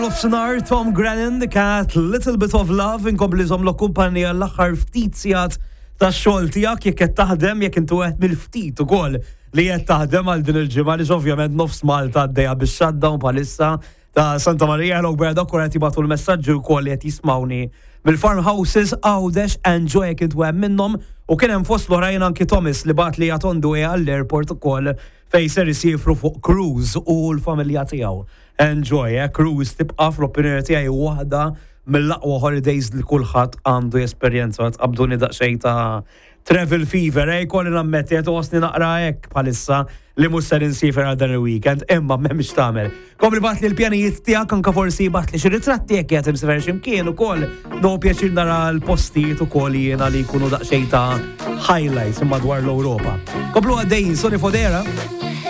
Nofsinhar Tom Grennan kat Little Bit of Love inkompli żomlok kumpanija l-aħħar ftit sigħat tax-xogħol tiegħek jekk qed taħdem jekk intu qed mill-ftit ukoll li qed taħdem għal din il-ġimgħa li ovvjament nofs Malta għaddejja bix-shutdown bħalissa ta' Santa Maria l-Ogberda qed jibgħatu l-messaġġi wkoll li qed jismawni mill-farmhouses Għawdex enjoy jekk intu hemm minnhom u kien hemm fost l-orajn anki Thomas li bat li jatondu għall-airport ukoll fejn ser isifru fuq cruise u l-familja tiegħu. Enjoy, cruise tibqa' fl-opinjoni tiegħi waħda mill-aqwa holidays li kulħadd għandu esperjenza qabduni daqsxejn ta' travel fever, kolli nammetti qed osni naqra hekk bħalissa li mhux ser insifer għal dan il-weekend, imma m'hemmx tagħmel. Kompli bat li l-pjanijiet tiegħek anke forsi bat li xi ritratti jekk qed imsifer x'imkien ukoll, no pjaċir nara l-postijiet ukoll jiena li jkunu daqsxejn ta' highlights madwar l-Ewropa. Komplu għaddejjin Sony Fodera